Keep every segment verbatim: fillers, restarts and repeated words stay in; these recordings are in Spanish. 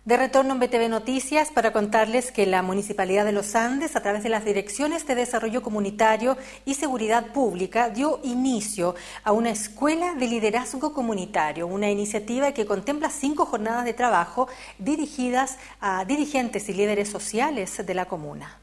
De retorno en B T V Noticias para contarles que la Municipalidad de Los Andes, a través de las Direcciones de Desarrollo Comunitario y Seguridad Pública, dio inicio a una escuela de liderazgo comunitario, una iniciativa que contempla cinco jornadas de trabajo dirigidas a dirigentes y líderes sociales de la comuna.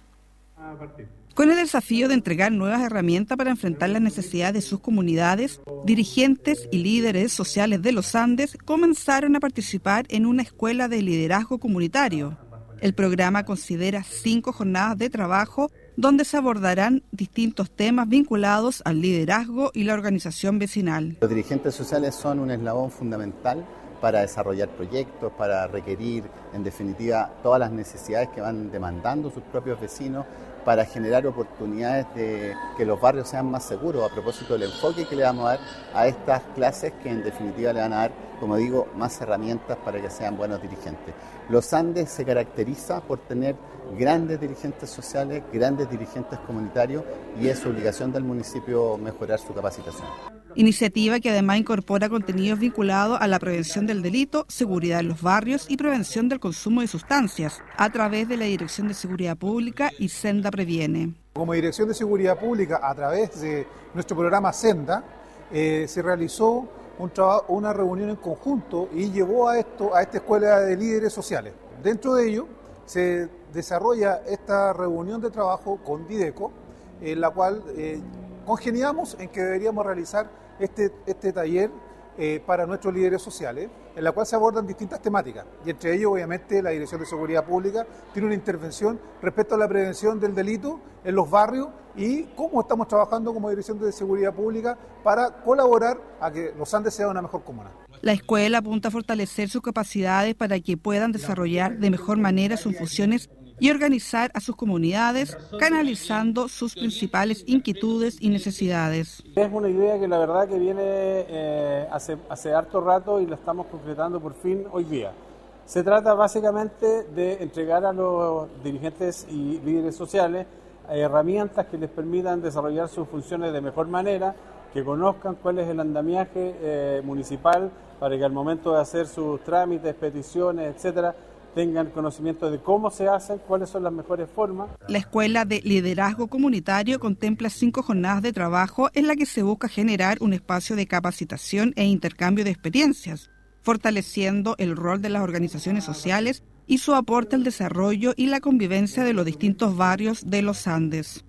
Con el desafío de entregar nuevas herramientas para enfrentar las necesidades de sus comunidades, dirigentes y líderes sociales de Los Andes comenzaron a participar en una escuela de liderazgo comunitario. El programa considera cinco jornadas de trabajo donde se abordarán distintos temas vinculados al liderazgo y la organización vecinal. Los dirigentes sociales son un eslabón fundamental para desarrollar proyectos, para requerir, en definitiva, todas las necesidades que van demandando sus propios vecinos, para generar oportunidades de que los barrios sean más seguros, a propósito del enfoque que le vamos a dar a estas clases que en definitiva le van a dar, como digo, más herramientas para que sean buenos dirigentes. Los Andes se caracteriza por tener grandes dirigentes sociales, grandes dirigentes comunitarios, y es obligación del municipio mejorar su capacitación. Iniciativa que además incorpora contenidos vinculados a la prevención del delito, seguridad en los barrios y prevención del consumo de sustancias, a través de la Dirección de Seguridad Pública y Senda Previene. Como Dirección de Seguridad Pública, a través de nuestro programa Senda, eh, se realizó un trabajo, una reunión en conjunto y llevó a esto a esta escuela de líderes sociales. Dentro de ello se desarrolla esta reunión de trabajo con Dideco, en la cual eh, congeniamos en que deberíamos realizar este, este taller eh, para nuestros líderes sociales, en la cual se abordan distintas temáticas, y entre ellos obviamente la Dirección de Seguridad Pública tiene una intervención respecto a la prevención del delito en los barrios y cómo estamos trabajando como Dirección de Seguridad Pública para colaborar a que Los Andes sea una mejor comuna. La escuela apunta a fortalecer sus capacidades para que puedan desarrollar de mejor manera sus funciones y organizar a sus comunidades, canalizando sus principales inquietudes y necesidades. Es una idea que la verdad que viene eh, hace, hace harto rato y la estamos concretando por fin hoy día. Se trata básicamente de entregar a los dirigentes y líderes sociales herramientas que les permitan desarrollar sus funciones de mejor manera, que conozcan cuál es el andamiaje eh, municipal para que al momento de hacer sus trámites, peticiones, etcétera, tengan conocimiento de cómo se hacen, cuáles son las mejores formas. La Escuela de Liderazgo Comunitario contempla cinco jornadas de trabajo en la que se busca generar un espacio de capacitación e intercambio de experiencias, fortaleciendo el rol de las organizaciones sociales y su aporte al desarrollo y la convivencia de los distintos barrios de Los Andes.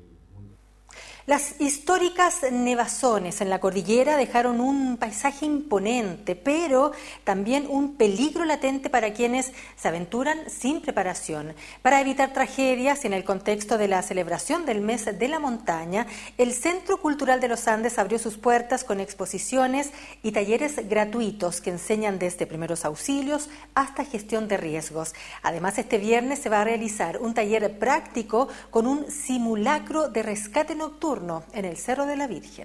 Las históricas nevazones en la cordillera dejaron un paisaje imponente, pero también un peligro latente para quienes se aventuran sin preparación. Para evitar tragedias y en el contexto de la celebración del mes de la montaña, el Centro Cultural de Los Andes abrió sus puertas con exposiciones y talleres gratuitos que enseñan desde primeros auxilios hasta gestión de riesgos. Además, este viernes se va a realizar un taller práctico con un simulacro de rescate nocturno en el Cerro de la Virgen.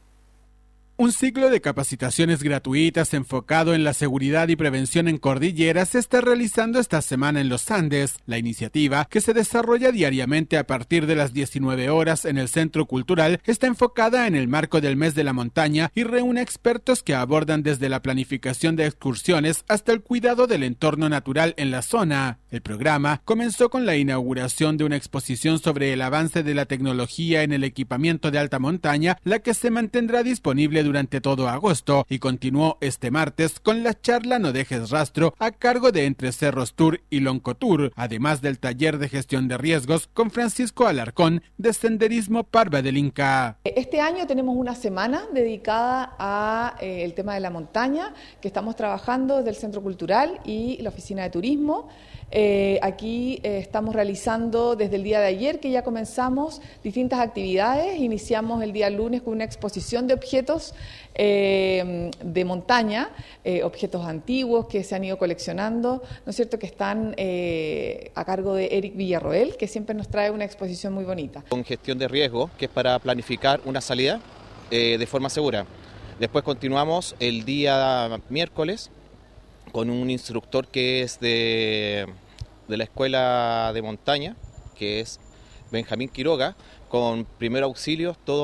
Un ciclo de capacitaciones gratuitas enfocado en la seguridad y prevención en cordilleras se está realizando esta semana en Los Andes. La iniciativa, que se desarrolla diariamente a partir de las diecinueve horas en el Centro Cultural, está enfocada en el marco del mes de la montaña y reúne expertos que abordan desde la planificación de excursiones hasta el cuidado del entorno natural en la zona. El programa comenzó con la inauguración de una exposición sobre el avance de la tecnología en el equipamiento de alta montaña, la que se mantendrá disponible durante todo agosto, y continuó este martes con la charla No Dejes Rastro a cargo de Entre Cerros Tour y Loncotour, además del taller de gestión de riesgos con Francisco Alarcón de Senderismo Parva del Inca. Este año tenemos una semana dedicada a eh, el tema de la montaña, que estamos trabajando desde el Centro Cultural y la Oficina de Turismo. Eh, aquí eh, estamos realizando desde el día de ayer, que ya comenzamos distintas actividades. Iniciamos el día lunes con una exposición de objetos eh, de montaña, eh, objetos antiguos que se han ido coleccionando, ¿no es cierto?, que están eh, a cargo de Eric Villarroel, que siempre nos trae una exposición muy bonita. Con gestión de riesgo, que es para planificar una salida eh, de forma segura. Después continuamos el día miércoles con un instructor que es de, de la Escuela de Montaña, que es Benjamín Quiroga, con primeros auxilios, todo